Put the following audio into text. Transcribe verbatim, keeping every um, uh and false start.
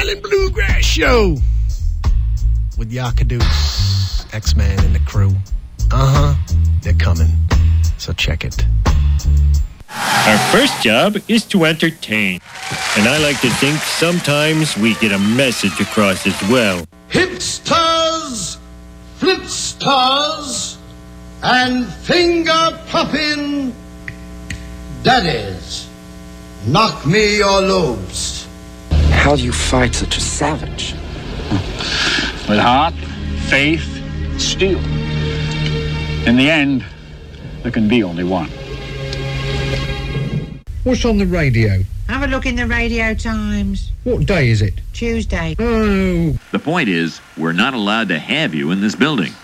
Island Bluegrass Show with Yakadoo, X-Man and the crew. Uh-huh, they're coming, so check it. Our first job is to entertain, and I like to think sometimes we get a message across as well. Hipsters, flipsters, and finger-popping daddies. Knock me your lobes. How do you fight such a savage? With heart, faith, steel. In the end, there can be only one. What's on the radio? Have a look in the Radio Times. What day is it? Tuesday. Oh. The point is, we're not allowed to have you in this building.